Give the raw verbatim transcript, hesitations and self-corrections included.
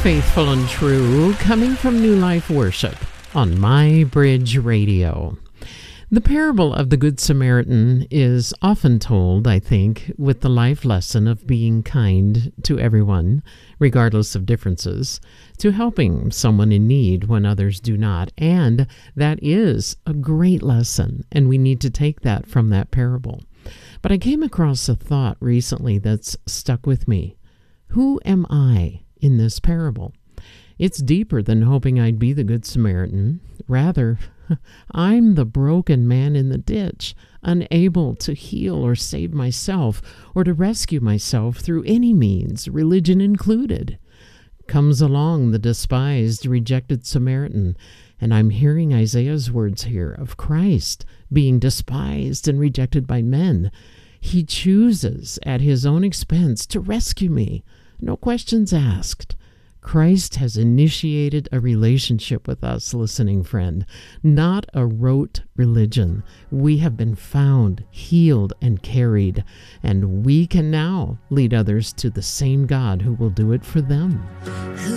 Faithful and true, coming from New Life Worship on My Bridge Radio. The parable of the Good Samaritan is often told, I think, with the life lesson of being kind to everyone, regardless of differences, to helping someone in need when others do not. And that is a great lesson, and we need to take that from that parable. But I came across a thought recently that's stuck with me. Who am I in this parable? It's deeper than hoping I'd be the Good Samaritan. Rather, I'm the broken man in the ditch, unable to heal or save myself or to rescue myself through any means, religion included. Comes along the despised, rejected Samaritan, and I'm hearing Isaiah's words here of Christ being despised and rejected by men. He chooses at his own expense to rescue me. No questions asked. Christ has initiated a relationship with us, listening friend, not a rote religion. We have been found, healed, and carried, and we can now lead others to the same God who will do it for them.